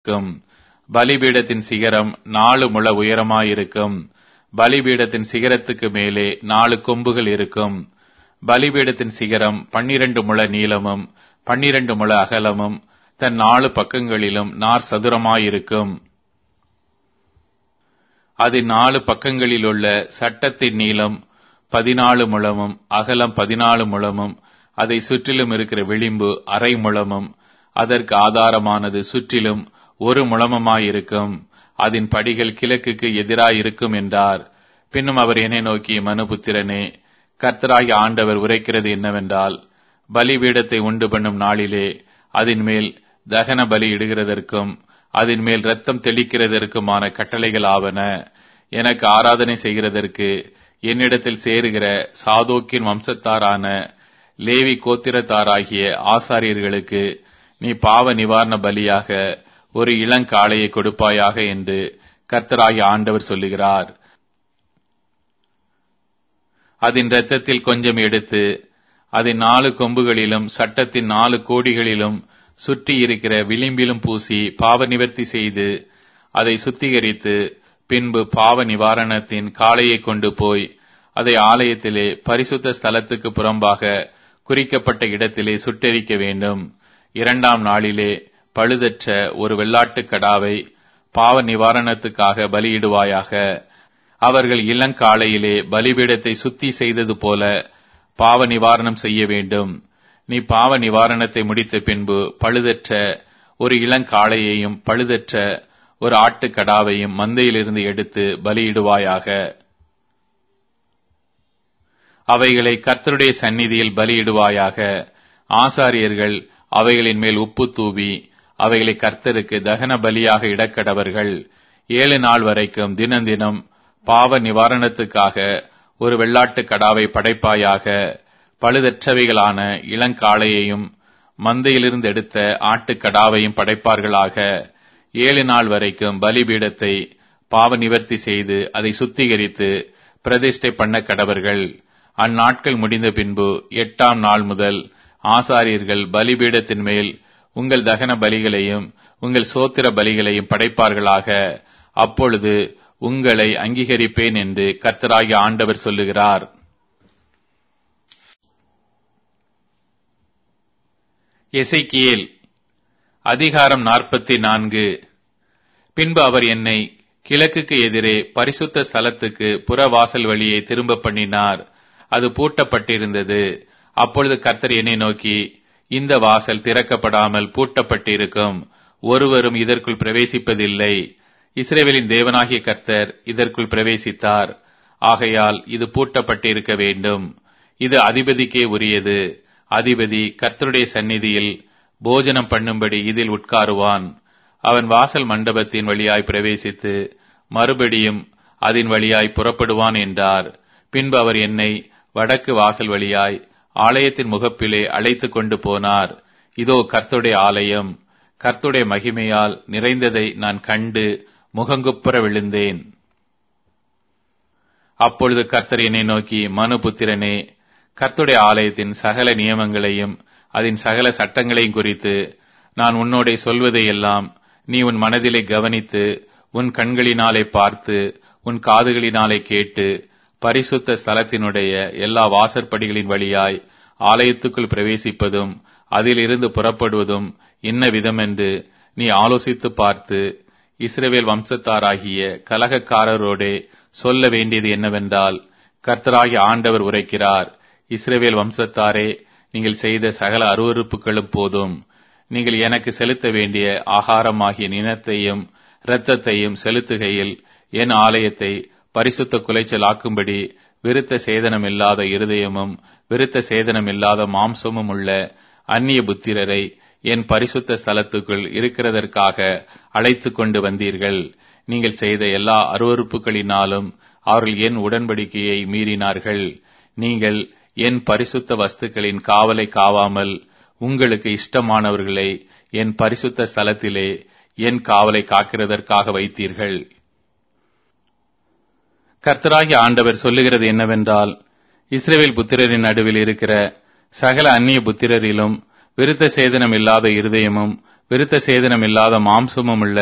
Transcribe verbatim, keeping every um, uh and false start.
இருக்கும். பலிபீடத்தின் சிகரம் நாலு முழ உயரமாயிருக்கும். பலிபீடத்தின் சிகரத்துக்கு மேலே நாலு கொம்புகள் இருக்கும். பலிபீடத்தின் சிகரம் பன்னிரண்டு முழ நீளமும் பன்னிரண்டு முழ அகலமும் தன் நாலு பக்கங்களிலும் நார் சதுரமாயிருக்கும். அதன் நாலு பக்கங்களிலுள்ள சட்டத்தின் நீளம் பதினாலு முழமும் அகலம் பதினாலு முழமும் அதை சுற்றிலும் இருக்கிற விளிம்பு அரை முழமும் அதற்கு ஆதாரமானது சுற்றிலும் ஒரு முழமுமாயிருக்கும். அதன் படிகள் கிழக்குக்கு எதிராயிருக்கும் என்றார். பின்னும் அவர் என்னை நோக்கி, மனுபுத்திரனே, கர்த்தராகிய ஆண்டவர் உரைக்கிறது என்னவென்றால், பலிபீடத்தை உண்டு பண்ணும் நாளிலே அதன் மேல் தகன பலி இடுகிறதற்கும் அதன் மேல் இரத்தம் தெளிக்கிறதற்குமான கட்டளைகள் ஆவன. எனக்கு ஆராதனை செய்கிறதற்கு என்னிடத்தில் சேருகிற சாதோக்கின் வம்சத்தாரான லேவி கோத்திரத்தாராகிய ஆசாரியர்களுக்கு நீ பாவ நிவாரண பலியாக ஒரு இளங்காளையை கொடுப்பாயாக என்று கர்த்தராகிய ஆண்டவர் சொல்லுகிறார். அதன் இரத்தத்தில் கொஞ்சம் எடுத்து அதன் நாலு கொம்புகளிலும் சட்டத்தின் நாலு கோடிகளிலும் சுற்றி இருக்கிற விளிம்பிலும் பூசி பாவ நிவர்த்தி செய்து அதை சுத்திகரித்து பின்பு பாவ நிவாரணத்தின் காளையை கொண்டு போய் அதை ஆலயத்திலே பரிசுத்த ஸ்தலத்துக்கு புறம்பாக குறிக்கப்பட்ட இடத்திலே சுட்டெரிக்க வேண்டும். இரண்டாம் நாளிலே பழுதற்ற ஒரு வெள்ளாட்டு கடாவை பாவ நிவாரணத்துக்காக பலியிடுவாயாக. அவர்கள் இளங்காளையிலே பலிபீடத்தை சுத்தி செய்தது போல பாவ நிவாரணம் செய்ய வேண்டும். நீ பாவ நிவாரணத்தை முடித்த பின்பு பழுதற்ற ஒரு இளங்காளையையும் பழுதற்ற ஒரு ஆட்டுக்கடாவையும் மந்தையிலிருந்து எடுத்து பலியிடுவாயாக. அவைகளை கர்த்தருடைய சந்நிதியில் பலியிடுவாயாக. ஆசாரியர்கள் அவைகளின் மேல் உப்பு தூவி அவைகளை கர்த்தருக்கு தகன பலியாக இடக்கடவர்கள். ஏழு நாள் வரைக்கும் தினந்தினம் பாவ நிவாரணத்துக்காக ஒரு வெள்ளாட்டு கடாவை படைப்பாயாக. பழுதற்றவைகளான இளங்காளையையும் மந்தையிலிருந்து எடுத்த ஆட்டுக்கடாவையும் படைப்பார்களாக. ஏழு நாள் வரைக்கும் பலிபீடத்தை பாவ நிவர்த்தி செய்து அதை சுத்திகரித்து பிரதிஷ்டை பண்ண கடவர்கள். அந்நாட்கள் முடிந்த பின்பு எட்டாம் நாள் முதல் ஆசாரியர்கள் பலிபீடத்தின் மேல் உங்கள் தகன பலிகளையும் உங்கள் சோத்திர பலிகளையும் படைப்பார்களாக. அப்பொழுது உங்களை அங்கீகரிப்பேன் என்று கர்த்தராகிய ஆண்டவர் சொல்லுகிறார். எசேக்கியேல் அதிகாரம் நாற்பத்தி நான்கு. பின்பு அவர் என்னை கிழக்குக்கு எதிரே பரிசுத்த ஸ்தலத்துக்கு புறவாசல் வழியை திரும்ப பண்ணினார். அது பூட்டப்பட்டிருந்தது. அப்பொழுது கர்த்தர் என்னை நோக்கி, இந்த வாசல் திறக்கப்படாமல் பூட்டப்பட்டிருக்கும், ஒருவரும் இதற்குள் பிரவேசிப்பதில்லை. இஸ்ரவேலின் தேவனாகிய கர்த்தர் இதற்குள் பிரவேசித்தார். ஆகையால் இது பூட்டப்பட்டிருக்க வேண்டும். இது அதிபதிக்கே உரியது. அதிபதி கர்த்தருடைய சந்நிதியில் போஜனம் பண்ணும்படி இதில் உட்காருவான். அவன் வாசல் மண்டபத்தின் வழியாய் பிரவேசித்து மறுபடியும் அதன் வழியாய் புறப்படுவான் என்றார். பின்பு அவர் என்னை வடக்கு வாசல் வழியாய் ஆலயத்தின் முகப்பிலே அழைத்து கொண்டு போனார். இதோ கர்த்தருடைய ஆலயம் கர்த்தருடைய மகிமையால் நிறைந்ததை நான் கண்டு முகங்குப்புற விழுந்தேன். அப்பொழுது கர்த்தர் என்னை நோக்கி, மனுபுத்திரனே, கர்த்தருடைய ஆலயத்தின் சகல நியமங்களையும் அதன் சகல சட்டங்களையும் குறித்து நான் உன்னோடே சொல்வதையெல்லாம் நீ உன் மனதிலே கவனித்து உன் கண்களினாலே பார்த்து உன் காதுகளினாலே கேட்டு பரிசுத்த ஸ்தலத்தினுடைய எல்லா வாசற்படிகளின் வழியாய் ஆலயத்துக்குள் பிரவேசிப்பதும் அதிலிருந்து புறப்படுவதும் என்ன விதமென்று நீ ஆலோசித்து பார்த்து இஸ்ரவேல் வம்சத்தாராகிய கலகக்காரரோடே சொல்ல வேண்டியது என்னவென்றால், கர்த்தராகிய ஆண்டவர் உரைக்கிறார், இஸ்ரவேல் வம்சத்தாரே, நீங்கள் செய்த சகல அருவருப்புகளும் போதும். நீங்கள் எனக்கு செலுத்த வேண்டிய ஆகாரமாகிய நினத்தையும் இரத்தத்தையும் செலுத்துகையில் என் ஆலயத்தை பரிசுத்த குலைச்சலாக்கும்படி விருத்த சேதனம் இல்லாத இருதயமும் விருத்த சேதனம் இல்லாத மாம்சமும் உள்ள அந்நிய புத்திரரை என் பரிசுத்த ஸ்தலத்துக்குள் இருக்கிறதற்காக அழைத்து கொண்டு வந்தீர்கள். நீங்கள் செய்த எல்லா அருவருப்புகளினாலும் அவர்கள் என் உடன்படிக்கையை மீறினார்கள். நீங்கள் என் பரிசுத்த வஸ்துக்களின் காவலை காவாமல் உங்களுக்கு இஷ்டமானவர்களை என் பரிசுத்த ஸ்தலத்திலே என் காவலை காக்கிறதற்காக வைத்தீர்கள். கர்த்தராகிய ஆண்டவர் சொல்லுகிறது என்னவென்றால், இஸ்ரவேல் புத்திரரின் நடுவில் இருக்கிற சகல அந்நிய புத்திரரிலும் விருத்த சேதனம் இல்லாத இருதயமும் விருத்த சேதனம் இல்லாத மாம்சமும் உள்ள